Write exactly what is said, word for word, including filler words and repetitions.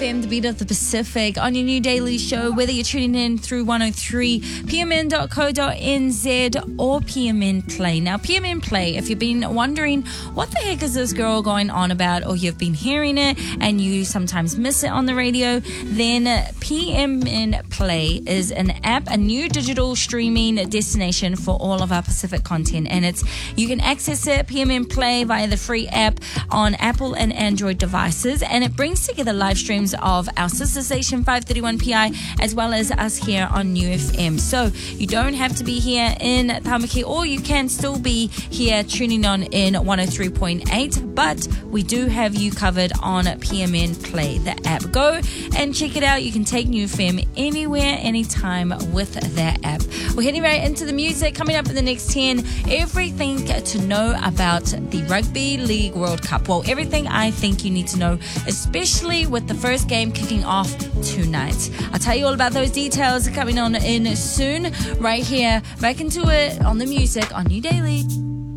M, the beat of the Pacific, on your new daily show, whether you're tuning in through one oh three p m n dot co dot n z or P M N Play. Now, P M N Play, if you've been wondering what the heck is this girl going on about, or you've been hearing it and you sometimes miss it on the radio, then P M N Play is an app, a new digital streaming destination for all of our Pacific content, and it's you can access it, P M N Play, via the free app on Apple and Android devices, and it brings together live streams of our sister station five thirty-one P I as well as us here on New F M. So you don't have to be here in Tamaki, or you can still be here tuning on in one oh three point eight, but we do have you covered on P M N Play, the app. Go and check it out. You can take New F M anywhere, anytime with that app. We're heading right into the music. Coming up in the next ten, everything to know about the Rugby League World Cup. Well, everything I think you need to know, especially with the first game kicking off tonight. I'll tell you all about those details coming on in soon, right here, back into it on the music on New Daily.